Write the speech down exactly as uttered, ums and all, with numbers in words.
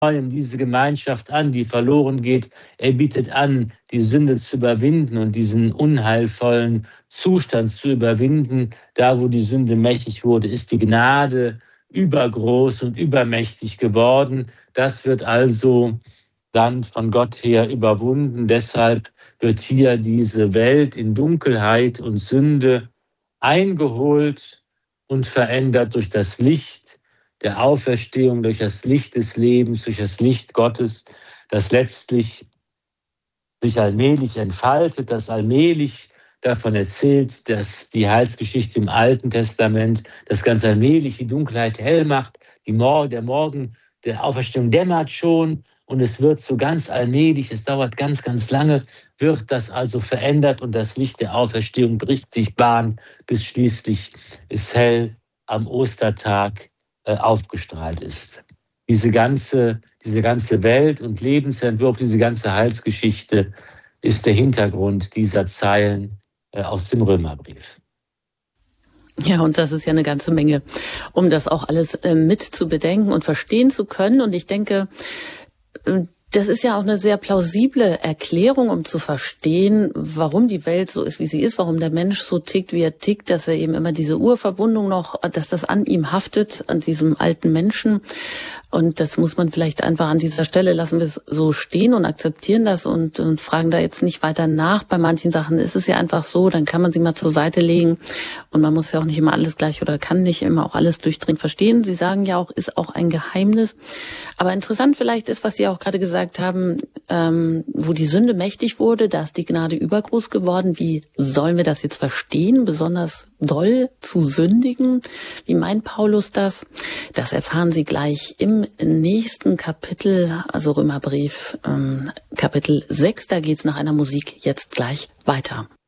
neuem diese Gemeinschaft an, die verloren geht. Er bietet an, die Sünde zu überwinden und diesen unheilvollen Zustand zu überwinden. Da, wo die Sünde mächtig wurde, ist die Gnade übergroß und übermächtig geworden. Das wird also dann von Gott her überwunden. Deshalb wird hier diese Welt in Dunkelheit und Sünde eingeholt und verändert durch das Licht der Auferstehung, durch das Licht des Lebens, durch das Licht Gottes, das letztlich sich allmählich entfaltet, das allmählich davon erzählt, dass die Heilsgeschichte im Alten Testament das ganz allmählich die Dunkelheit hell macht. Die Mor- der Morgen der Auferstehung dämmert schon und es wird so ganz allmählich, es dauert ganz, ganz lange, wird das also verändert und das Licht der Auferstehung bricht sich Bahn, bis schließlich es hell am Ostertag äh, aufgestrahlt ist. Diese ganze, diese ganze Welt und Lebensentwurf, diese ganze Heilsgeschichte ist der Hintergrund dieser Zeilen äh, aus dem Römerbrief. Ja, und das ist ja eine ganze Menge, um das auch alles äh, mit zu bedenken und verstehen zu können. Und ich denke, äh, das ist ja auch eine sehr plausible Erklärung, um zu verstehen, warum die Welt so ist, wie sie ist, warum der Mensch so tickt, wie er tickt, dass er eben immer diese Urverbundung noch, dass das an ihm haftet, an diesem alten Menschen. Und das muss man vielleicht einfach an dieser Stelle, lassen wir es so stehen und akzeptieren das und, und fragen da jetzt nicht weiter nach. Bei manchen Sachen ist es ja einfach so, dann kann man sie mal zur Seite legen und man muss ja auch nicht immer alles gleich oder kann nicht immer auch alles durchdringend verstehen. Sie sagen ja auch, ist auch ein Geheimnis. Aber interessant vielleicht ist, was Sie auch gerade gesagt haben, ähm, wo die Sünde mächtig wurde, da ist die Gnade übergroß geworden. Wie sollen wir das jetzt verstehen, besonders doll zu sündigen? Wie meint Paulus das? Das erfahren Sie gleich im nächsten Kapitel, also Römerbrief, ähm, Kapitel sechs. Da geht's nach einer Musik jetzt gleich weiter.